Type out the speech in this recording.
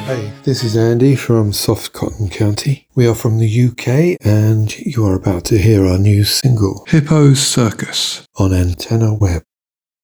Hey, this is Andy from Soft Cotton County. We are from the UK and you are about to hear our new single, Hippo's Circus, on Antenna Web.